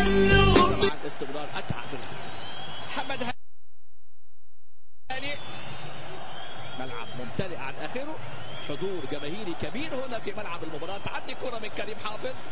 طبعا استمرار التعادل. محمد هاني ملعب ممتلئ عن اخره، حضور جماهيري كبير هنا في ملعب المباراة. تعدي كرة من كريم حافظ،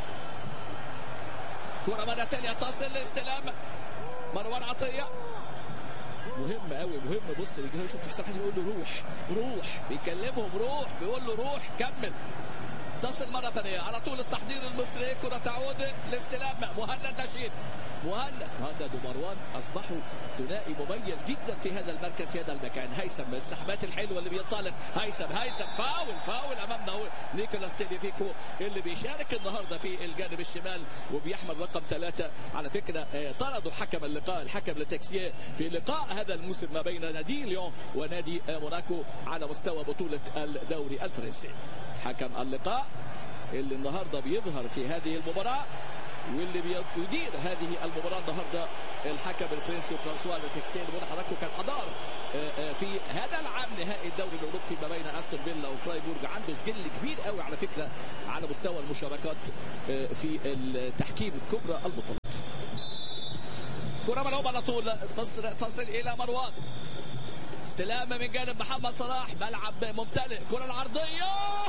كرة مرة ثانية تصل لاستلام مروان عطية. مهم قوي مهم. بص الجمهور، شفت حسام حسن بيقول له روح روح، بيكلمهم روح، بيقول له روح كمل. تصل مرة ثانية على طول التحضير المصري، كرة تعود لاستلام مهند نشيد. مهند ومروان اصبحوا ثنائي مميز جدا في هذا المركز في هذا المكان. هيثم السحبات الحلوه اللي بينطلق، هيثم فاول امامنا هو نيكولاس تيليفيكو اللي بيشارك النهارده في الجانب الشمال وبيحمل رقم 3. على فكره طردوا حكم اللقاء، الحكم لتكسيه في لقاء هذا الموسم ما بين نادي ليون ونادي موناكو على مستوى بطوله الدوري الفرنسي. حكم اللقاء اللي النهارده بيظهر في هذه المباراه واللي بيدير هذه المباراة النهارده الحكم الفرنسي فرانسوا لتكسيه. اللي حضراتكم كان أدار في هذا العام نهائي الدوري الأوروبي ما بين أستون فيلا وفرايبورغ. عنده سجل كبير قوي على فكرة على مستوى المشاركات في التحكيم الكبرى البطولات. كرة ملعوبة على طول، مصر تصل إلى مروان، استلام من جانب محمد صلاح، ملعب ممتلئ، كرة العرضية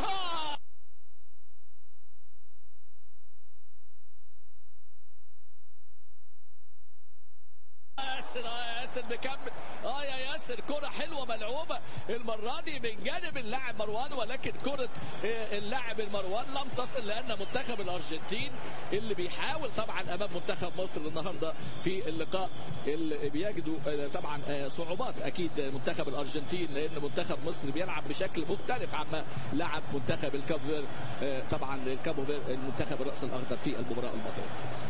ياسر بكمل. يا ياسر كرة حلوة ملعوبة المرة دي من جانب اللاعب مروان، ولكن كرة اللاعب المروان لم تصل لأن منتخب الأرجنتين اللي بيحاول طبعا أمام منتخب مصر النهاردة في اللقاء اللي بيجدوا طبعا صعوبات أكيد منتخب الأرجنتين، لأن منتخب مصر بيلعب بشكل مختلف عما لعب منتخب الكابفر طبعا الكابفر المنتخب الرأس الأخضر في المباراة الماضية.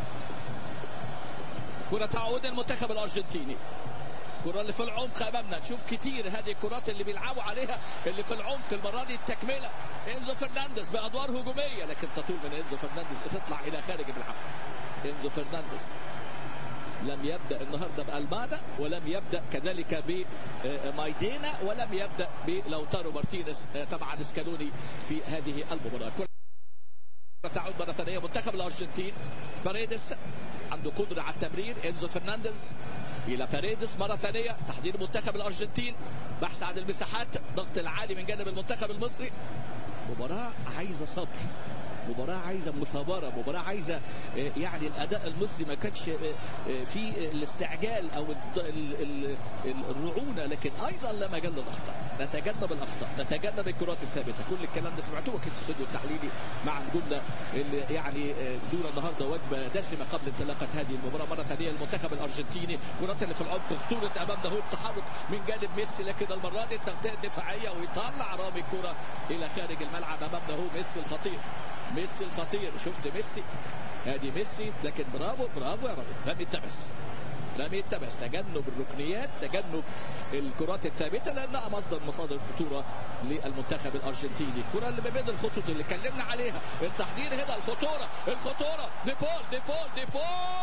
كرة تعود المنتخب الأرجنتيني، كرة اللي في العمق أمامنا. نشوف كتير هذه الكرات اللي بيلعبوا عليها اللي في العمق. المرة دي التكملة إنزو فرنانديز بأدوار هجومية، لكن تطول من إنزو فرنانديز تطلع إلى خارج الملعب. إنزو فرنانديز لم يبدأ النهاردة بألمادا، ولم يبدأ كذلك بمايدينا، ولم يبدأ بلوتارو مارتينيز طبعا سكالوني في هذه المباراة. تعود مرة ثانية منتخب الأرجنتين، باريدس عنده قدرة على التمرير، إنزو فرنانديز إلى باريدس مرة ثانية، تحضير منتخب الأرجنتين، بحث عن المساحات، ضغط العالي من جانب المنتخب المصري. مباراة عايزة صبر، مباراة عايزة مثابرة، مباراة عايزة يعني الأداء المصري ما كانش في الاستعجال أو الرعونة، لكن أيضا لا مجال للأخطاء. نتجنب الأخطاء، نتجنب الكرات الثابتة. كل الكلام ده سمعتوه أكيد في الاستوديو التحليلي مع نجومنا اللي يعني دون النهارده وجبة دسمة قبل انطلاقة هذه المباراة. مرة ثانية المنتخب الأرجنتيني، كرات اللي في العمق، خطورة أمامنا هو التحرك من جانب ميسي، لكن المرة دي التغطية الدفاعية ويطلع رامي الكرة إلى خارج الملعب. أمامنا هو ميسي الخطير، ميسي الخطير. شفت ميسي، ادي ميسي، لكن برافو برافو يا رامي. رامي التمس، تجنب الركنيات، تجنب الكرات الثابته لانها مصادر خطوره للمنتخب الارجنتيني. الكره اللي ما بين الخطوط اللي اتكلمنا عليها، التحضير هنا، الخطوره ديبول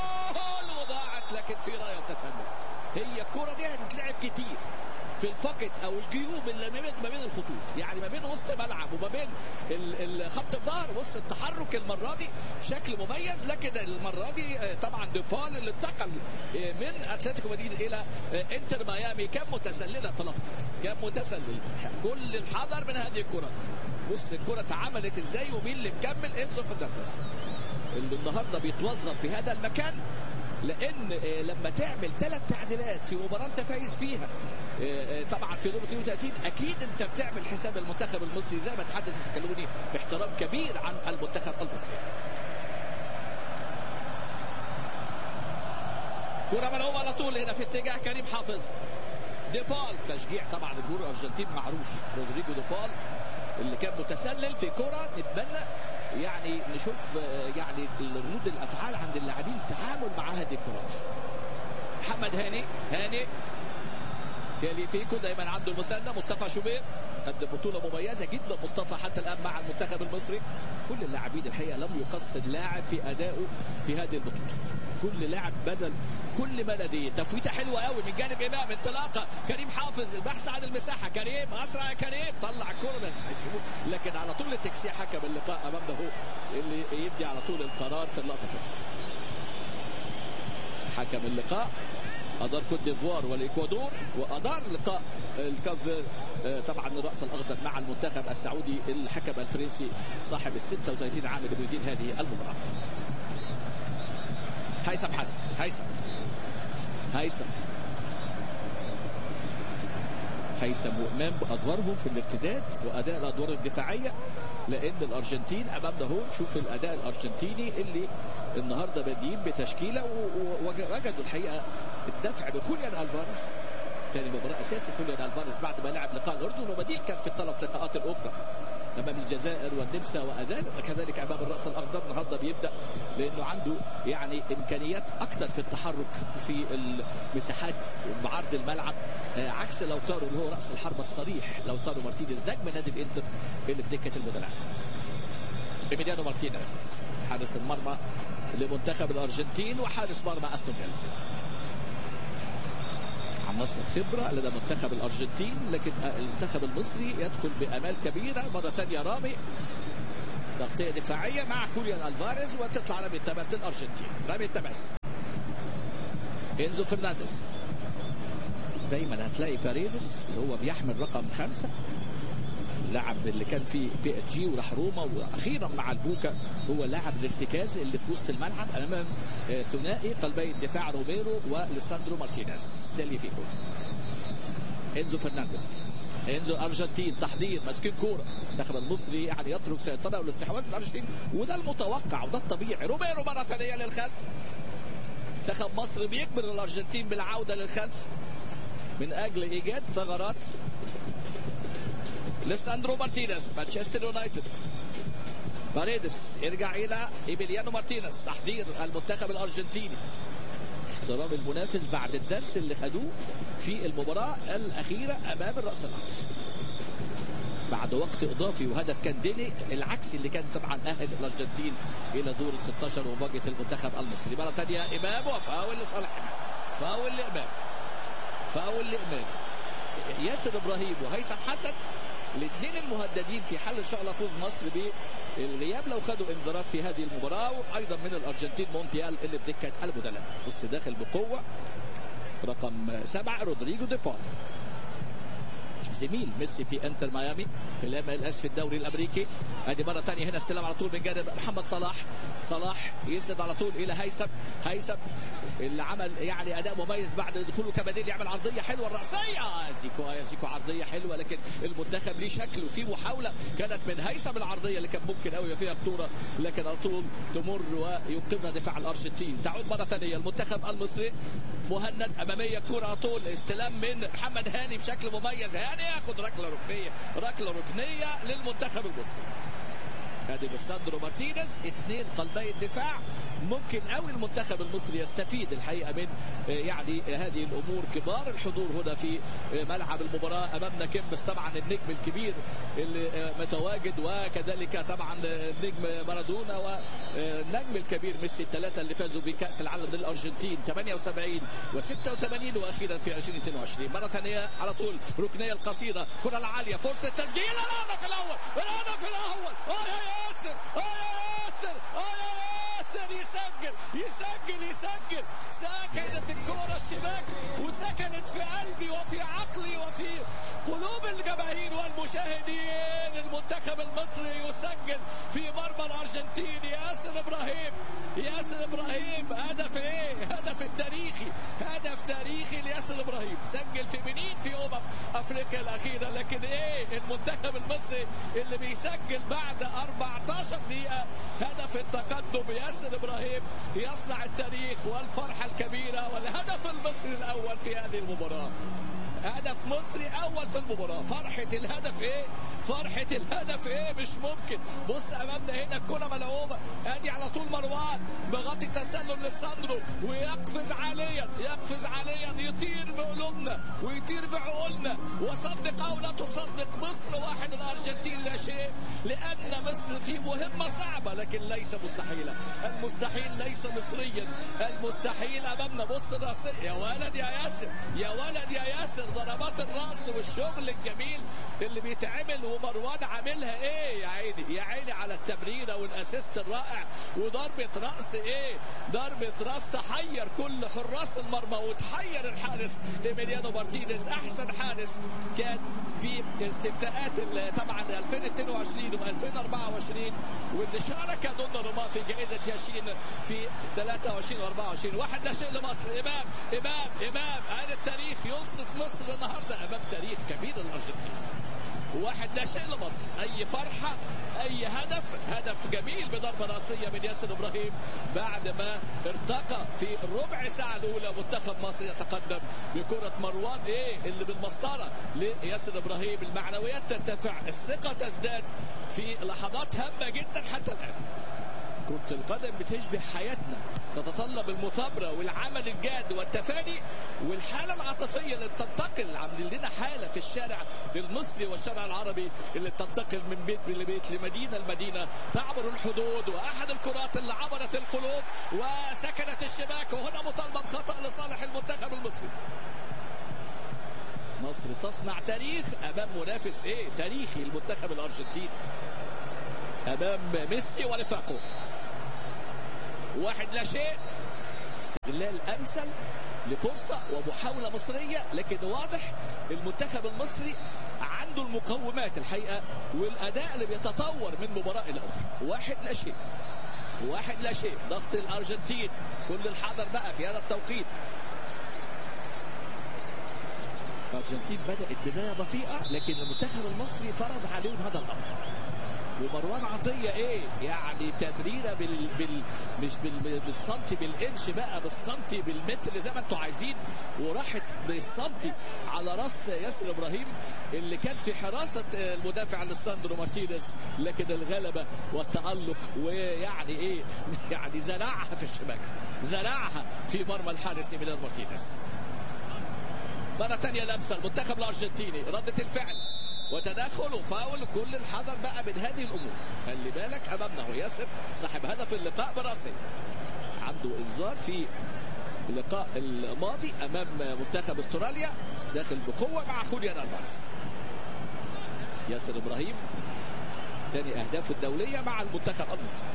وضاعت، لكن في رايه وتسلل. هي الكره دي هتتلعب كتير في البوكيت او الجيوب اللي ما بين الخطوط، يعني ما بين وسط ملعب وما بين خط الظهر. وسط التحرك المره دي شكل مميز، لكن المره دي طبعا ديبول اللي انتقل من اتلتيكو مدريد الى انتر ميامي كان متسللا في لقطه، كان متسلل. كل الحذر من هذه الكره. بص الكره اتعملت ازاي ومين اللي مكمل؟ انزو فرنانديز اللي النهارده بيتوظف في هذا المكان، لان لما تعمل 3 تعديلات في مباراه انت فايز فيها طبعا في دور 32 اكيد انت بتعمل حساب المنتخب المصري زي ما تحدث سكالوني باحترام كبير عن المنتخب المصري. كرة ملعوبة على طول هنا في اتجاه كريم حافظ، ديبول تشجيع طبعا الجمهور الارجنتين معروف، رودريجو ديبول اللي كان متسلل في كرة. نتمنى يعني نشوف يعني ردود الافعال عند اللاعبين التعامل مع هذه الكرات. محمد هاني تيليفيكو دايما عنده المسانده. مصطفى شوبير قدم بطوله مميزه جدا مصطفى حتى الان مع المنتخب المصري. كل اللاعبين الحقيقه لم يقصر لاعب في ادائه في هذه البطوله، كل لاعب بذل كل ما لديه. تفويته حلوه قوي من جانب امام، انطلاقه كريم حافظ، البحث عن المساحه، كريم اسرع يا كريم، طلع الكره لكن على طول تكسير حكم اللقاء امامنا هو اللي يدي على طول القرار في اللقطه فاتت. حكم اللقاء أدار كوت ديفوار والإكوادور، وأدار لقاء الكافر طبعا الرأس الأخضر مع المنتخب السعودي الحكم الفرنسي صاحب 36 عام اللي بيدير هذه المباراة. هيثم حسن، هيثم وإمام بأدوارهم في الارتداد وأداء الأدوار الدفاعية، لأن الأرجنتين أمامنا هو. نشوف الأداء الأرجنتيني اللي النهارده بادئين بتشكيلة ووجدوا الحقيقة الدفع بخوليان ألفاريز. تاني مباراة أساسي خوليان ألفاريز بعد ما لعب لقاء الأردن، وبديل كان في الثلاث لقاءات الأخرى أمام الجزائر والنمسا وأداء، وكذلك أمام الرأس الأخضر. النهارده بيبدأ لأنه عنده يعني إمكانيات أكثر في التحرك في المساحات بعرض الملعب، عكس لوتارو اللي هو رأس الحربة الصريح. لوتارو مارتينيز نجم نادي الإنتر اللي بدكة المدرعة. إيميليانو مارتينيز حارس المرمى لمنتخب الأرجنتين وحارس مرمى أستون فيلا. عناصر خبرة لدى منتخب الأرجنتين، لكن المنتخب المصري يدخل بأمال كبيرة مرة ثانية. رامي تغطية دفاعية مع خوليان ألفاريز، وتطلع رامي التماس للأرجنتين. رامي التماس، إنزو فرنانديز. دايما هتلاقي باريدس اللي هو بيحمل رقم 5، اللاعب اللي كان في PSG وراح روما واخيرا مع البوكا، هو لاعب الارتكاز اللي في وسط الملعب امام ثنائي قلبي الدفاع روميرو وليساندرو مارتينيز. تالي فيكو إنزو فرنانديز. إنزو الأرجنتين تحضير، ماسكين كورة. المنتخب المصري يعني يترك سيطرة والاستحواذ الأرجنتين، وده المتوقع وده الطبيعي. روميرو مرة ثانية للخلف. منتخب مصر بيجبر الأرجنتين بالعودة للخلف من أجل إيجاد ثغرات. ليساندرو مارتينيز مانشستر يونايتد. باريدس يرجع إلى إيميليانو مارتينيز. تحضير المنتخب الأرجنتيني، احترام المنافس بعد الدرس اللي خدوه في المباراة الأخيرة أمام الرأس الأخضر بعد وقت إضافي وهدف كان ديني، العكس اللي كان طبعا أهل الأرجنتين إلى دور ال16 ومواجهة المنتخب المصري. مرة ثانية إمام، وفاول لصالح إمام. فاول لإمام. ياسر إبراهيم وهيثم حسن الاثنين المهددين في حل ان شاء الله فوز مصر بالغياب لو خدوا انذارات في هذه المباراه. وايضا من الارجنتين مونتيال اللي بدكه المدلل. بص داخل بقوه رقم 7 رودريجو دي بول، زميل ميسي في انتر ميامي في الMLS في الدوري الامريكي. ادي مره ثانيه هنا استلام على طول من جانب محمد صلاح يسند على طول الى هيثم اللي عمل يعني اداء مميز بعد دخوله كبديل، يعمل عرضيه حلوه الراسيه. زيكو عرضيه حلوه، لكن المنتخب ليه شكل وفي محاوله كانت من هيثم العرضيه اللي كان ممكن قوي فيها خطوره، لكن على طول تمر وينقذها دفاع الارجنتين. تعود مره ثانيه المنتخب المصري. مهند اماميه كره على طول، استلام من محمد هاني بشكل مميز. هاني ياخد ركله ركنيه للمنتخب المصري. ادي ليساندرو مارتينيز، اثنين قلبي الدفاع. ممكن قوي المنتخب المصري يستفيد الحقيقه من يعني هذه الامور. كبار الحضور هنا في ملعب المباراه. امامنا كيمبس طبعا النجم الكبير اللي متواجد، وكذلك طبعا النجم مارادونا والنجم الكبير ميسي، الثلاثه اللي فازوا بكاس العالم للارجنتين 78 و86 واخيرا في 2022. مره ثانيه على طول ركنيه القصيره، كره العاليه، فرصه تسجيل. الهدف الاول يسجل. سكنت الكرة الشباك وسكنت في قلبي وفي عقلي وفي قلوب الجماهير والمشاهدين. المنتخب المصري يسجل في مرمى الأرجنتين. ياسر إبراهيم هدف تاريخي لياسر إبراهيم. سجل في منين في أفريقيا الأخيرة، لكن المنتخب المصري اللي بيسجل بعد 14 دقيقة هدف التقدم. ياسر إبراهيم يصنع التاريخ والفرحة الكبيرة، والهدف المصري الأول في هذه المباراة. هدف مصري أول في المباراة. فرحة الهدف مش ممكن. بص أمامنا هنا الكرة ملعوبة، ادي على طول مروان بغطي تسلل لساندرو، ويقفز عاليا يطير بقلوبنا ويطير بعقولنا. وصدق أو لا تصدق، مصر 1 الأرجنتين لا شيء، لأن مصر في مهمة صعبة لكن ليس مستحيلة. المستحيل ليس مصريا، المستحيل أمامنا. بص الرأسية، يا ولد يا ياسر وضربات الراس والشغل الجميل اللي بيتعمل، ومروان عاملها ايه يا عيني، يا عيني على التمريره والاسيست الرائع، وضربه راس ايه، ضربه راس تحير كل حراس المرمى وتحير الحارس إيميليانو مارتينيز، احسن حارس كان في استفتاءات طبعا 2022 و2024، واللي شارك دوناروما في جائزه ياشين في 23 و24. 1-0 لمصر. امام هذا التاريخ يوصف مصر النهارده امام تاريخ كبير الارجنتين. 1-0 لمصر. اي فرحه، اي هدف جميل بضربه راسيه من ياسر ابراهيم بعد ما ارتقى في الربع ساعه الاولى منتخب مصر يتقدم بكره مروان اللي بالمسطره لياسر ابراهيم. المعنويات ترتفع، الثقه تزداد في لحظات هامه جدا حتى الان. كرة القدم بتشبه حياتنا، تتطلب المثابرة والعمل الجاد والتفاني والحالة العاطفية اللي بتنتقل. عاملين لنا حالة في الشارع المصري والشارع العربي اللي بتنتقل من بيت لبيت، لمدينة لمدينة، تعبر الحدود. وأحد الكرات اللي عبرت القلوب وسكنت الشباك، وهنا مطالبة بخطأ لصالح المنتخب المصري. مصر تصنع تاريخ أمام منافس تاريخي، المنتخب الأرجنتيني أمام ميسي ورفاقه. 1-0. استغلال أمثل لفرصة ومحاولة مصرية، لكن واضح المنتخب المصري عنده المقومات الحقيقة والأداء اللي بيتطور من مباراة إلى أخرى. 1-0. ضغط الأرجنتين، كل الحذر بقى في هذا التوقيت. الأرجنتين بدأت بداية بطيئة، لكن المنتخب المصري فرض عليهم هذا الأمر. ومروان عطية يعني تمريرة مش بالسنتي بالانش بقى، بالسنتي بالمتر زي ما انتوا عايزين، وراحت بالسنتي على راس ياسر ابراهيم اللي كان في حراسة المدافع ليساندرو مارتينيز، لكن الغلبة والتألق ويعني يعني زرعها في الشباك، زرعها في مرمى الحارس إيميليانو مارتينيز. مرة ثانية لمسة المنتخب الأرجنتيني، ردة الفعل وتدخل وفاول، كل الحذر بقى من هذه الامور. خلي بالك امامنا هو ياسر صاحب هدف اللقاء براسه، عنده انذار في اللقاء الماضي امام منتخب استراليا، داخل بقوه مع خوليان الفارس. ياسر ابراهيم ثاني اهدافه الدوليه مع المنتخب المصري.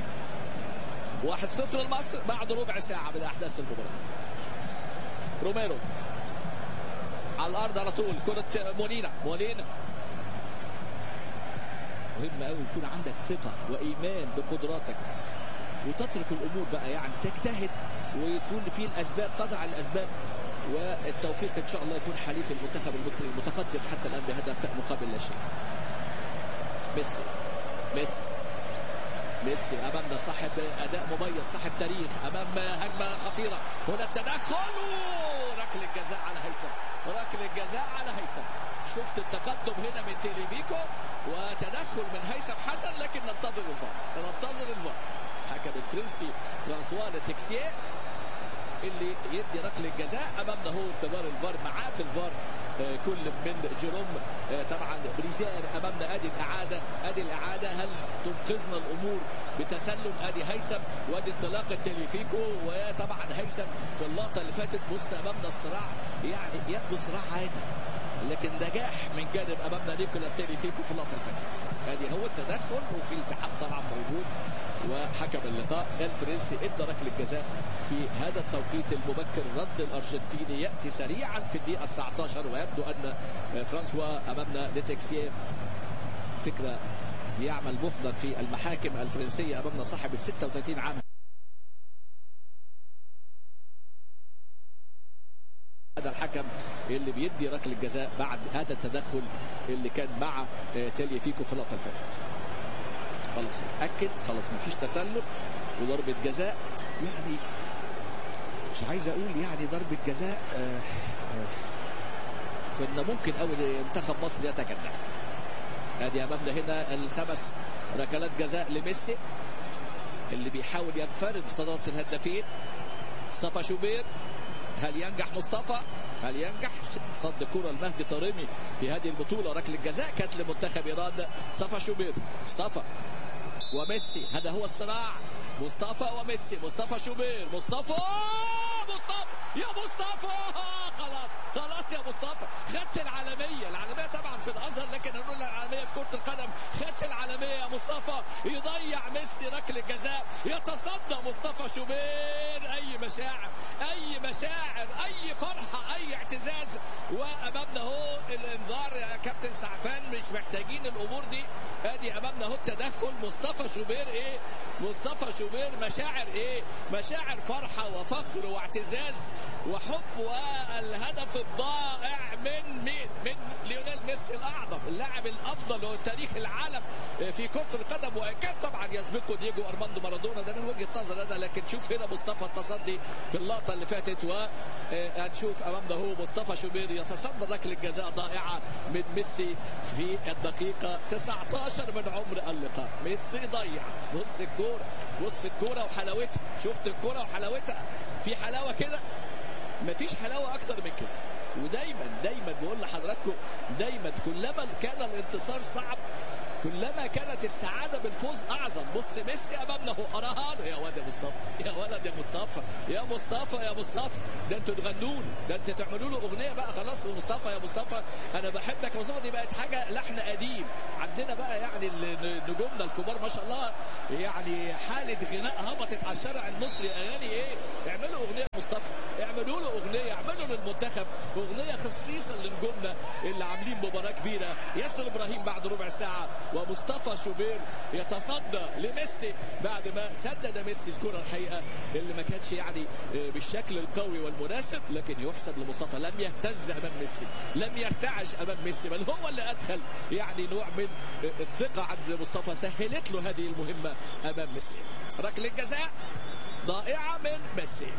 1-0 لمصر بعد ربع ساعه من احداث المباراه. روميرو على الارض على طول، كره مولينا. مهم قوي يكون عندك ثقة وإيمان بقدراتك وتترك الأمور بقى، يعني تجتهد ويكون في الأسباب، تضع الأسباب، والتوفيق إن شاء الله يكون حليف المنتخب المصري المتقدم حتى الآن بهدف مقابل لا شيء. ميسي أمامنا، صاحب أداء مميز، صاحب تاريخ، أمام هجمة خطيرة. هنا التدخل وركل الجزاء على هيثم. شفت التقدم هنا من تيليفيكو وتدخل من هيثم حسن، لكن ننتظر الفار. حكم الفرنسي فرانسوا لتكسيه اللي يدي ركل الجزاء. امامنا هو انتظار الفار، معاه في الفار كل من جيروم طبعا بريزير. امامنا ادي الاعاده، هل تنقذنا الامور بتسلل؟ ادي هيثم وادي انطلاقه تيليفيكو، وطبعا هيثم في اللقطه اللي فاتت. بص امامنا الصراع، يعني يبدو صراع عادي، لكن نجاح من جانب امامنا نيكولاس تيليفيكو في اللقطه اللي فاتت. ادي هو التدخل، وفي التحام طبعا موجود، وحكم اللقاء الفرنسي ادى ركله الجزاء في هذا التوقيت المبكر. رد الارجنتيني ياتي سريعا في الدقيقه 19، ويبدو ان فرانسوا امامنا لتكسيه فكره يعمل محضر في المحاكم الفرنسيه. امامنا صاحب ال 36 عام، هذا الحكم اللي بيدي ركله الجزاء بعد هذا التدخل اللي كان مع تيليفيكو في اللقطه اللي فاتت. خلاص اتاكد، خلاص مفيش تسلل وضربه جزاء. يعني مش عايز اقول يعني ضربه جزاء كنا ممكن قوي منتخب مصر يتجنب. ادي امامنا هنا الخمس ركلات جزاء لميسي اللي بيحاول ينفرد بصداره الهدافين. مصطفى شوبير، هل ينجح مصطفى؟ هل ينجح؟ صد كرة المهدي طارمي في هذه البطولة. ركلة جزاء كانت لمنتخب إيران. مصطفى شوبير، مصطفى وميسي، هذا هو الصراع، مصطفى وميسي، مصطفى شوبير، مصطفى يا مصطفى يا مصطفى خلاص يا مصطفى خدت العالمية طبعا في الازهر، لكن هنقول العالمية في كرة القدم. خدت العالمية يا مصطفى. يضيع ميسي ركلة جزاء، يتصدى مصطفى شوبير. اي مشاعر اي فرحة اي اعتزاز. وامامنا اهو الانذار يا كابتن سعفان، مش محتاجين الامور دي. ادي امامنا اهو التدخل. مصطفى شوبير مصطفى شوبير مشاعر فرحة وفخر واعتزاز وحب. والهدف الضائع من مين؟ من ليونيل ميسي الأعظم، اللاعب الأفضل وتاريخ العالم في كرة القدم، وإن كان طبعا يسبقه دييجو أرماندو مارادونا، ده من وجهة نظر أنا. لكن شوف هنا مصطفى التصدي في اللقطة اللي فاتت، وهنشوف أمامنا هو مصطفى شوبير يتصدى ركلة جزاء ضائعة من ميسي في الدقيقة 19 من عمر اللقاء. ميسي ضيع. بص الكورة وحلاوتها. شفت الكورة وحلاوتها؟ في حلاوة كده، مفيش حلاوة أكثر من كده. ودايما بقول لحضراتكم، دايما كلما كان الانتصار صعب كلما كانت السعادة بالفوز أعظم. بص ميسي أمامنا هو، أراها له. يا واد يا مصطفى، يا ولد يا مصطفى، ده انتوا تغنوا له، ده انتوا تعملوا له أغنية بقى. خلاص يا مصطفى أنا بحبك يا مصطفى، دي بقت حاجة لحن قديم عندنا بقى. يعني نجومنا الكبار ما شاء الله، يعني حالة غناء هبطت على الشارع المصري. أغاني اعملوا أغنية مصطفى، اعملوا له أغنية، اعملوا للمنتخب أغنية خصيصا لنجومنا اللي عاملين مباراة كبيرة. ياسر إبراهيم بعد ربع ساعة، ومصطفى شوبير يتصدى لميسي بعد ما سدد ميسي الكرة الحقيقة اللي ما كانتش يعني بالشكل القوي والمناسب، لكن يحسب لمصطفى. لم يهتز أمام ميسي، لم يرتعش أمام ميسي، بل هو اللي أدخل يعني نوع من الثقة عند مصطفى، سهلت له هذه المهمة أمام ميسي. ركلة جزاء ضائعة من ميسي.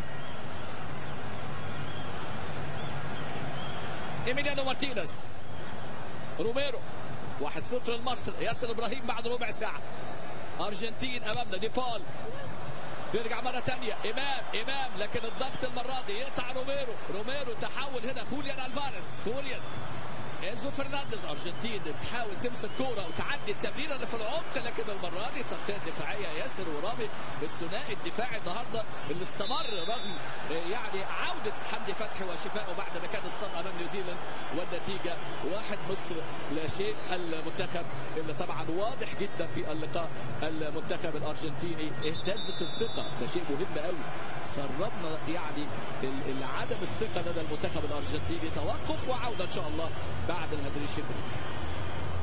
إيميليانو مارتينيز، روميرو 1-0 لمصر. ياسر إبراهيم بعد ربع ساعة. أرجنتين أمامنا، ديبول ترجع مرة تانية. إمام لكن الضغط المرة دي يقطع روميرو تحول هنا. خوليان ألفاريز، إنزو فرنانديز. أرجنتين بتحاول تمسك كورة وتعدي التمريرة اللي في العمق، لكن المرة دي تغطية دفاعية. ياسر ورامي الثنائي الدفاعي النهارده اللي استمر رغم يعني عودة حمدي فتحي وشفائه بعد ما كان اتصاب أمام نيوزيلاند. والنتيجة 1 مصر لا شيء. المنتخب اللي طبعا واضح جدا في اللقاء، المنتخب الأرجنتيني اهتزت الثقة، ده شيء مهم قوي. سربنا يعني عدم الثقة لدى المنتخب الأرجنتيني. توقف وعودة إن شاء الله بعد الهيدريشن بريك.